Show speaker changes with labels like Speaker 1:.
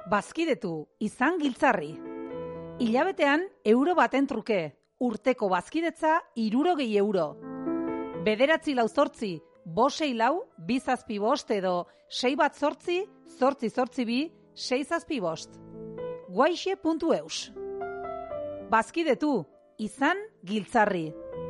Speaker 1: Bazkidetu, izan giltzarri. Hilabetean euro baten truke, urteko bazkidetza 60 euro. 9 8 lau 5 6 lau 2 zazpi bost edo 6 bat 8 8 8 2 6 zazpi bost. Guaixe.eus. Bazkidetu, izan giltzarri.